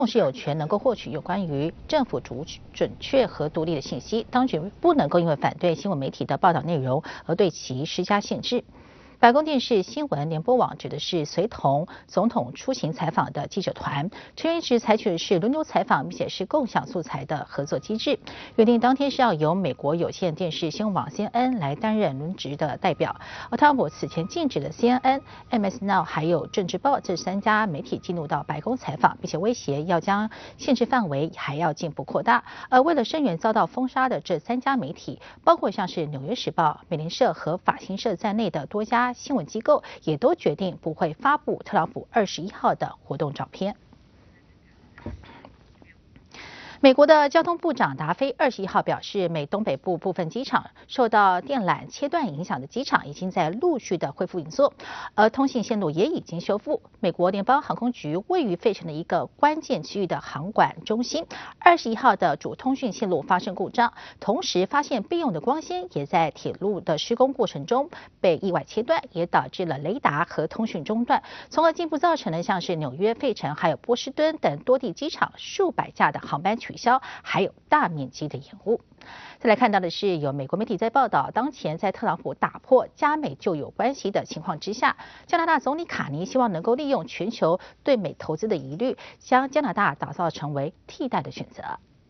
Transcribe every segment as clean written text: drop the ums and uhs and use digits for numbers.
共是有权能够获取有关于政府准确和独立的信息，当局不能够因为反对新闻媒体的报道内容而对其施加限制。白宫电视新闻联播网指的是随同总统出行采访的记者团，成员一直采取的是轮流采访，并且是共享素材的合作机制。约定当天是要由美国有线电视新闻网 CNN 来担任轮值的代表，而特朗普此前禁止了 CNN、MS Now 还有政治报这3家媒体进入到白宫采访，并且威胁要将限制范围还要进一步扩大。而为了声援遭到封杀的这3家媒体，包括像是《纽约时报》、美联社和法新社在内的多家新闻机构也都决定不会发布特朗普21号的活动照片。美国的交通部长达菲21号表示，美东北部部分机场受到电缆切断影响的机场已经在陆续的恢复运作，而通信线路也已经修复。美国联邦航空局位于费城的一个关键区域的航管中心21号的主通讯线路发生故障，同时发现备用的光纤也在铁路的施工过程中被意外切断，也导致了雷达和通讯中断，从而进一步造成了像是纽约、费城还有波士顿等多地机场数百架的航班取消，还有大面积的延误。再来看到的是，有美国媒体在报道，当前在特朗普打破加美旧有关系的情况之下，加拿大总理卡尼希望能够利用全球对美投资的疑虑，将加拿大打造成为替代的选择。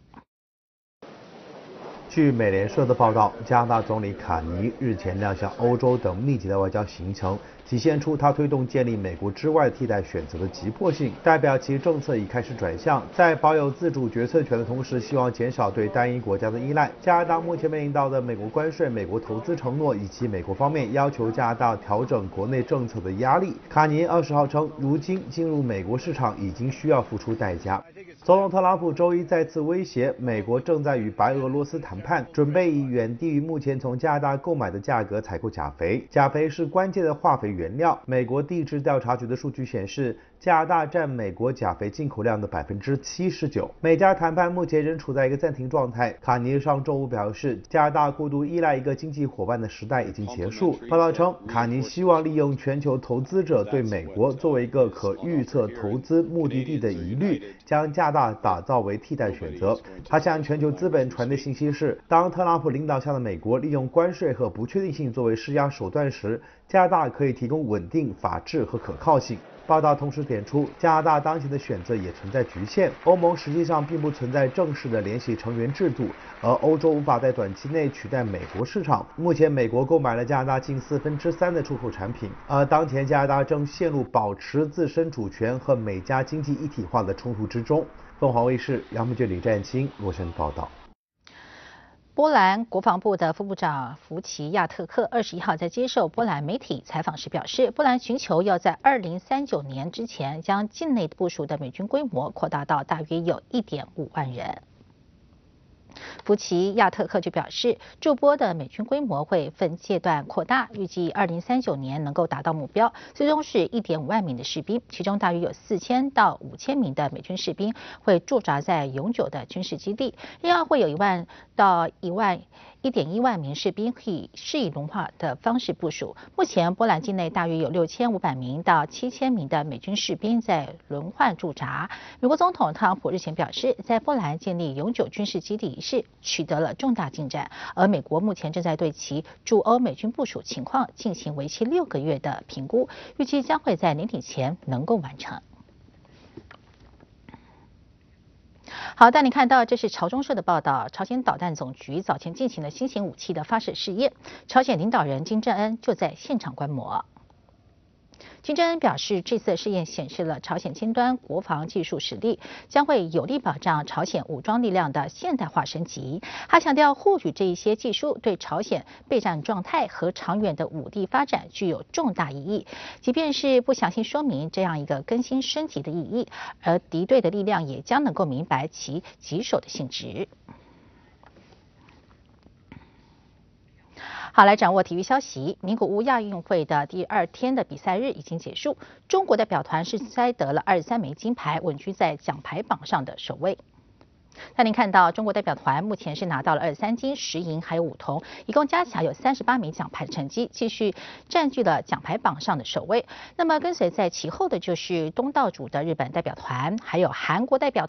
据美联社的报道，加拿大总理卡尼日前亮相欧洲等密集的外交行程，体现出他推动建立美国之外替代选择的急迫性，代表其政策已开始转向，在保有自主决策权的同时，希望减少对单一国家的依赖。加拿大目前面临到的美国关税、美国投资承诺以及美国方面要求加拿大调整国内政策的压力，卡尼20号称，如今进入美国市场已经需要付出代价。总统特朗普周一再次威胁，美国正在与白俄罗斯谈判，准备以远低于目前从加拿大购买的价格采购钾肥。钾肥是关键的化肥原料。美国地质调查局的数据显示，加拿大占美国钾肥进口量的79%。美加谈判目前仍处在一个暂停状态。卡尼上周五表示，加拿大过度依赖一个经济伙伴的时代已经结束。报道称，卡尼希望利用全球投资者对美国作为一个可预测投资目的地的疑虑，将加拿大打造为替代选择。他向全球资本传递信息是，当特朗普领导下的美国利用关税和不确定性作为施压手段时，加拿大可以提供稳定、法治和可靠性。报道同时点出，加拿大当前的选择也存在局限。欧盟实际上并不存在正式的联系成员制度，而欧洲无法在短期内取代美国市场。目前，美国购买了加拿大近3/4的出口产品，而当前加拿大正陷入保持自身主权和美加经济一体化的冲突之中。凤凰卫视杨木俊、李占清罗森报道。 波兰国防部的副部长福奇亚特克21号在接受波兰媒体采访时表示，波兰寻求要在2039年之前将境内部署的美军规模扩大到大约有1.5万人。福奇亚特克就表示，驻波的美军规模会分阶段扩大，预计2039年能够达到目标，最终是1.5万名的士兵，其中大约有4000到5000名的美军士兵会驻扎在永久的军事基地，另外会有1万到1.1万名士兵是以轮换的方式部署。目前波兰境内大约有6500名到7000名的美军士兵在轮换驻扎。美国总统特朗普日前表示，在波兰建立永久军事基地一事取得了重大进展，而美国目前正在对其驻欧美军部署情况进行为期6个月的评估，预计将会在年底前能够完成。好，带你看到这是朝中社的报道，朝鲜导弹总局早前进行了新型武器的发射试验，朝鲜领导人金正恩就在现场观摩。金正恩表示，这次试验显示了朝鲜尖端国防技术实力，将会有力保障朝鲜武装力量的现代化升级。他强调，获取这一些技术对朝鲜备战状态和长远的武力发展具有重大意义。即便是不详细说明这样一个更新升级的意义，而敌对的力量也将能够明白其棘手的性质。好，来掌握体育消息。名古屋亚运会的第2天的比赛日已经结束，中国代表团是摘得了23枚金牌，稳居在奖牌榜上的首位。那您看到中国代表团目前是拿到了23金、10银还有5铜，一共加起来有38枚奖牌的成绩，继续占据了奖牌榜上的首位。那么跟随在其后的就是东道主的日本代表团，还有韩国代表团。